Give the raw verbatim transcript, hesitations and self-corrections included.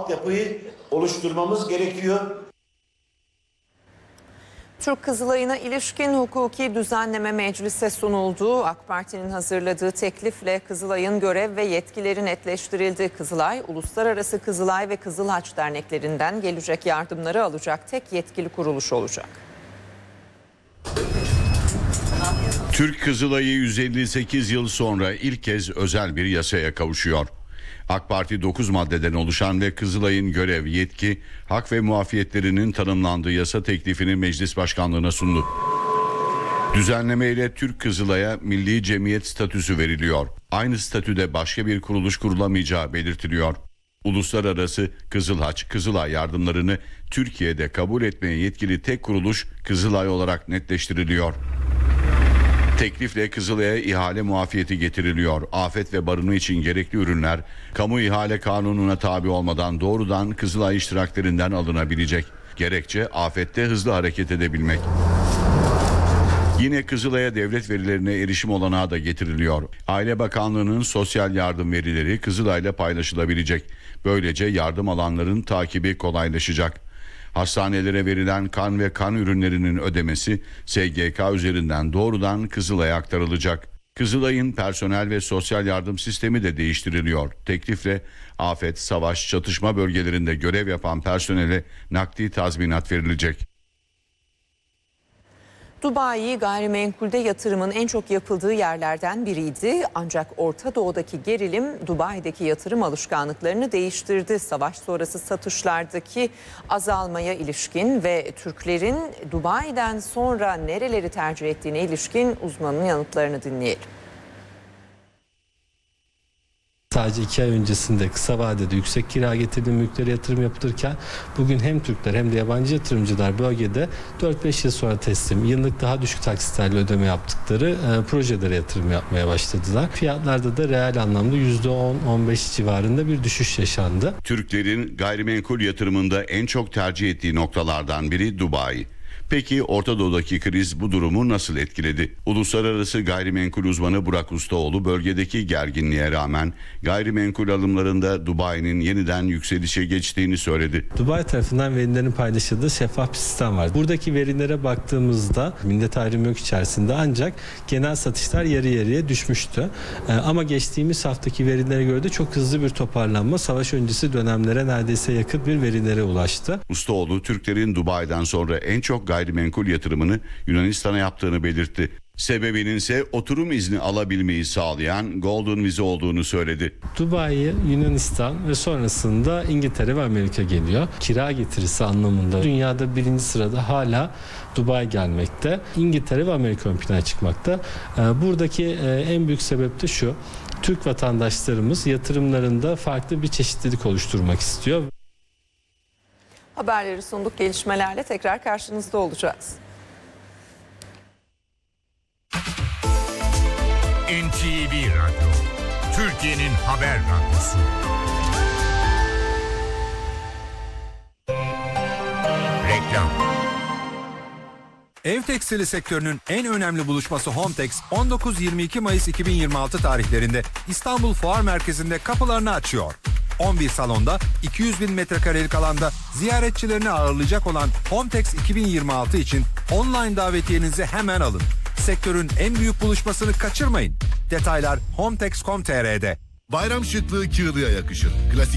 altyapıyı oluşturmamız gerekiyor. Türk Kızılayı'na ilişkin hukuki düzenleme meclise sunuldu. AK Parti'nin hazırladığı teklifle Kızılay'ın görev ve yetkileri netleştirildi. Kızılay, Uluslararası Kızılay ve Kızıl Haç derneklerinden gelecek yardımları alacak tek yetkili kuruluş olacak. Türk Kızılayı yüz elli sekiz yıl sonra ilk kez özel bir yasaya kavuşuyor. AK Parti dokuz maddeden oluşan ve Kızılay'ın görev, yetki, hak ve muafiyetlerinin tanımlandığı yasa teklifini meclis başkanlığına sundu. Düzenlemeyle Türk Kızılay'a milli cemiyet statüsü veriliyor. Aynı statüde başka bir kuruluş kurulamayacağı belirtiliyor. Uluslararası Kızıl Haç, Kızılay yardımlarını Türkiye'de kabul etmeye yetkili tek kuruluş Kızılay olarak netleştiriliyor. Teklifle Kızılay'a ihale muafiyeti getiriliyor. Afet ve barınma için gerekli ürünler kamu ihale kanununa tabi olmadan doğrudan Kızılay iştiraklerinden alınabilecek. Gerekçe afette hızlı hareket edebilmek. Yine Kızılay'a devlet verilerine erişim olanağı da getiriliyor. Aile Bakanlığı'nın sosyal yardım verileri Kızılay'la paylaşılabilecek. Böylece yardım alanların takibi kolaylaşacak. Hastanelere verilen kan ve kan ürünlerinin ödemesi S G K üzerinden doğrudan Kızılay'a aktarılacak. Kızılay'ın personel ve sosyal yardım sistemi de değiştiriliyor. Teklifle afet, savaş, çatışma bölgelerinde görev yapan personele nakdi tazminat verilecek. Dubai gayrimenkulde yatırımın en çok yapıldığı yerlerden biriydi. Ancak Orta Doğu'daki gerilim Dubai'deki yatırım alışkanlıklarını değiştirdi. Savaş sonrası satışlardaki azalmaya ilişkin ve Türklerin Dubai'den sonra nereleri tercih ettiğine ilişkin uzmanın yanıtlarını dinleyelim. Sadece iki ay öncesinde kısa vadede yüksek kira getirdiği mülklere yatırım yapılırken bugün hem Türkler hem de yabancı yatırımcılar bölgede dört beş yıl sonra teslim, yıllık daha düşük taksitlerle ödeme yaptıkları e, projelere yatırım yapmaya başladılar. Fiyatlarda da reel anlamda yüzde on on beş civarında bir düşüş yaşandı. Türklerin gayrimenkul yatırımında en çok tercih ettiği noktalardan biri Dubai. Peki Orta Doğu'daki kriz bu durumu nasıl etkiledi? Uluslararası gayrimenkul uzmanı Burak Ustaoğlu bölgedeki gerginliğe rağmen gayrimenkul alımlarında Dubai'nin yeniden yükselişe geçtiğini söyledi. Dubai tarafından verilerin paylaşıldığı şeffaf bir sistem var. Buradaki verilere baktığımızda millet ayrımı yok içerisinde ancak genel satışlar yarı yarıya düşmüştü. Ee, ama geçtiğimiz haftaki verilere göre de çok hızlı bir toparlanma, savaş öncesi dönemlere neredeyse yakın bir verilere ulaştı. Ustaoğlu Türklerin Dubai'den sonra en çok gayrimenkul yatırımını Yunanistan'a yaptığını belirtti. Sebebinin ise oturum izni alabilmeyi sağlayan Golden Vize olduğunu söyledi. Dubai, Yunanistan ve sonrasında İngiltere ve Amerika geliyor. Kira getirisi anlamında dünyada birinci sırada hala Dubai gelmekte. İngiltere ve Amerika ön plana çıkmakta. Buradaki en büyük sebep de şu: Türk vatandaşlarımız yatırımlarında farklı bir çeşitlilik oluşturmak istiyor. Haberleri sunduk, gelişmelerle tekrar karşınızda olacağız. N T V Radyo, Türkiye'nin haber radyosu. Reklam. Ev tekstili sektörünün en önemli buluşması Homtex, on dokuz yirmi iki Mayıs iki bin yirmi altı tarihlerinde İstanbul Fuar Merkezi'nde kapılarını açıyor. on bir salonda iki yüz bin metrekarelik alanda ziyaretçilerini ağırlayacak olan Homtex iki bin yirmi altı için online davetiyenizi hemen alın. Sektörün en büyük buluşmasını kaçırmayın. Detaylar homtex nokta com nokta tr'de. Bayram şıklığı Çığlı'ya yakışır. Klasik